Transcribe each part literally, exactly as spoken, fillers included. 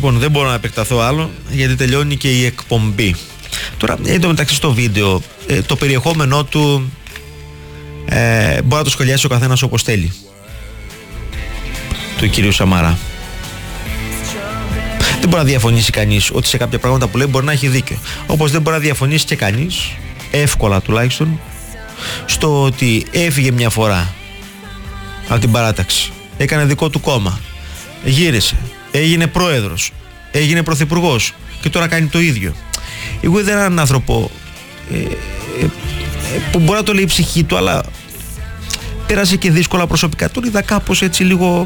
Λοιπόν, δεν μπορώ να επεκταθώ άλλο γιατί τελειώνει και η εκπομπή. Τώρα, εν τω μεταξύ στο βίντεο, ε, το περιεχόμενό του ε, μπορεί να το σχολιάσει ο καθένας όπως θέλει. Του κυρίου Σαμαρά. Δεν μπορεί να διαφωνήσει κανείς ότι σε κάποια πράγματα που λέει μπορεί να έχει δίκιο. Όπως δεν μπορεί να διαφωνήσει και κανείς, εύκολα τουλάχιστον, στο ότι έφυγε μια φορά από την παράταξη, έκανε δικό του κόμμα, γύρισε, έγινε πρόεδρος, έγινε πρωθυπουργός και τώρα κάνει το ίδιο. Εγώ είδα έναν άνθρωπο ε, ε, ε, που μπορεί να το λέει η ψυχή του, αλλά πέρασε και δύσκολα προσωπικά. Τον είδα κάπως έτσι λίγο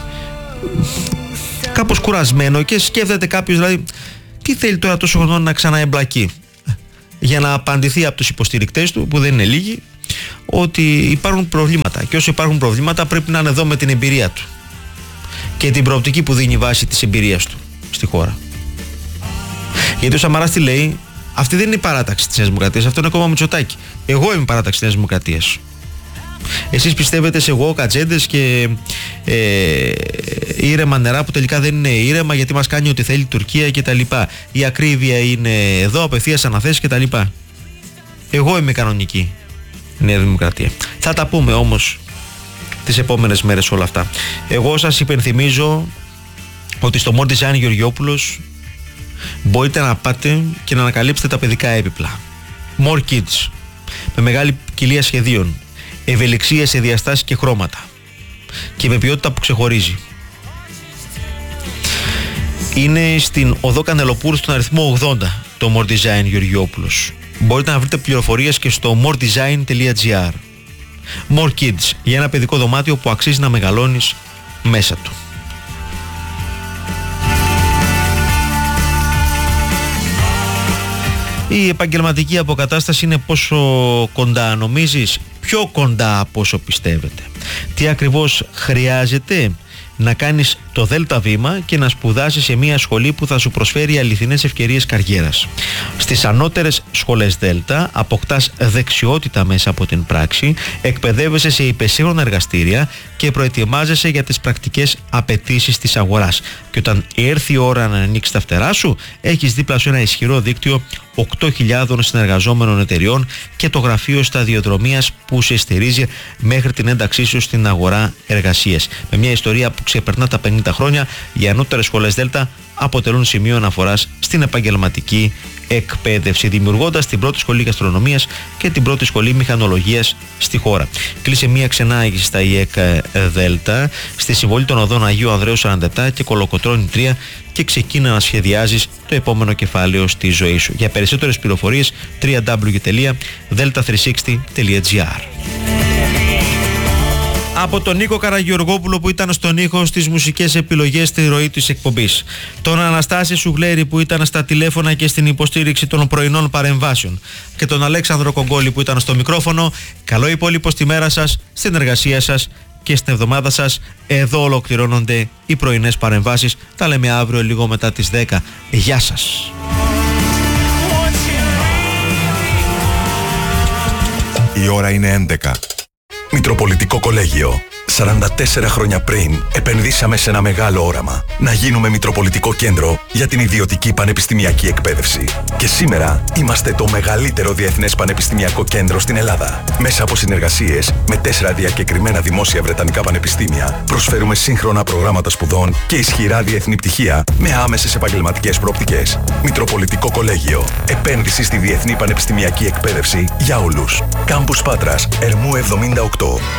κάπως κουρασμένο και σκέφτεται κάποιος, δηλαδή, τι θέλει τώρα τόσο χρόνο να ξαναεμπλακεί, για να απαντηθεί από τους υποστηρικτές του, που δεν είναι λίγοι, ότι υπάρχουν προβλήματα και όσο υπάρχουν προβλήματα πρέπει να είναι εδώ με την εμπειρία του και την προοπτική που δίνει βάση της εμπειρίας του στη χώρα. Γιατί ο Σαμαράς τι λέει? Αυτή δεν είναι η παράταξη της Νέας Δημοκρατίας, αυτό είναι κόμμα Μητσοτάκη. Εγώ είμαι η παράταξη της Νέας Δημοκρατίας. Εσείς πιστεύετε σε εγώ, κατσέντες και ε, ήρεμα νερά που τελικά δεν είναι ήρεμα, γιατί μας κάνει ό,τι θέλει η Τουρκία κτλ. Η ακρίβεια είναι εδώ, απευθείας αναθέσεις κτλ. Εγώ είμαι κανονική Νέα Δημοκρατία. Θα τα πούμε όμως τις επόμενες μέρες όλα αυτά. Εγώ σας υπενθυμίζω ότι στο More Design Γεωργιόπουλος μπορείτε να πάτε και να ανακαλύψετε τα παιδικά έπιπλα. More Kids, με μεγάλη ποικιλία σχεδίων, ευελιξία σε διαστάσεις και χρώματα και με ποιότητα που ξεχωρίζει. Είναι στην Οδό Κανελοπούρου στον αριθμό ογδόντα το More Design Γεωργιόπουλος. Μπορείτε να βρείτε πληροφορίες και στο more design τελεία gr. More Kids, για ένα παιδικό δωμάτιο που αξίζει να μεγαλώνεις μέσα του. Η επαγγελματική αποκατάσταση είναι πόσο κοντά νομίζεις? Πιο κοντά από όσο πιστεύετε. Τι ακριβώς χρειάζεται? Να κάνεις το δέλτα βήμα και να σπουδάσεις σε μια σχολή που θα σου προσφέρει αληθινές ευκαιρίες καριέρας. Στις ανώτερες σχολές Δέλτα αποκτάς δεξιότητα μέσα από την πράξη, εκπαιδεύεσαι σε υπεσύγχρονα εργαστήρια και προετοιμάζεσαι για τις πρακτικές απαιτήσεις της αγοράς. Και όταν έρθει η ώρα να ανοίξεις τα φτερά σου, έχεις δίπλα σου ένα ισχυρό δίκτυο οκτώ χιλιάδων συνεργαζόμενων εταιριών και το γραφείο σταδιοδρομίας που σε στηρίζει μέχρι την ένταξή σου στην αγορά εργασίας. Με μια ιστορία που ξεπερνά τα πενήντα χρόνια, οι ανώτερες σχολές Δέλτα αποτελούν σημείο αναφοράς στην επαγγελματική εκπαίδευση, δημιουργώντας την πρώτη σχολή γαστρονομίας και την πρώτη σχολή μηχανολογίας στη χώρα. Κλείσε μια ξενάγηση στα ΙΕΚ Δέλτα, στη συμβολή των οδών Αγίου Ανδρέου σαράντα επτά και Κολοκοτρώνη τρία, και ξεκίνα να σχεδιάζεις το επόμενο κεφάλαιο στη ζωή σου. Για περισσότερες πληροφορίες double-u double-u double-u τελεία delta τριακόσια εξήντα τελεία gr. Από τον Νίκο Καραγεωργόπουλο που ήταν στον ήχο στις μουσικές επιλογές στη ροή της εκπομπής, τον Αναστάση Σουγλέρη που ήταν στα τηλέφωνα και στην υποστήριξη των πρωινών παρεμβάσεων και τον Αλέξανδρο Κογκόλη που ήταν στο μικρόφωνο, καλό υπόλοιπο στη μέρα σας, στην εργασία σας και στην εβδομάδα σας. Εδώ ολοκληρώνονται οι πρωινές παρεμβάσεις. Τα λέμε αύριο λίγο μετά τις δέκα. Γεια σας. Η ώρα είναι έντεκα. Μητροπολιτικό Κολέγιο. σαράντα τέσσερα χρόνια πριν επενδύσαμε σε ένα μεγάλο όραμα. Να γίνουμε Μητροπολιτικό Κέντρο για την ιδιωτική πανεπιστημιακή εκπαίδευση. Και σήμερα είμαστε το μεγαλύτερο διεθνές πανεπιστημιακό κέντρο στην Ελλάδα. Μέσα από συνεργασίες με τέσσερα διακεκριμένα δημόσια βρετανικά πανεπιστήμια, προσφέρουμε σύγχρονα προγράμματα σπουδών και ισχυρά διεθνή πτυχία με άμεσες επαγγελματικές προοπτικές. Μητροπολιτικό Κολέγιο. Επένδυση στη διεθνή πανεπιστημιακή εκπαίδευση για όλους. Κάμπους Πάτρας, Ερμού εβδομήντα οκτώ.